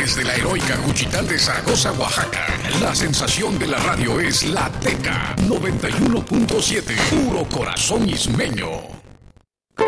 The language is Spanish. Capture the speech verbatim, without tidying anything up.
Desde la heroica Juchitán de Zaragoza, Oaxaca, la sensación de la radio es La Teca noventa y uno punto siete, puro corazón ismeño.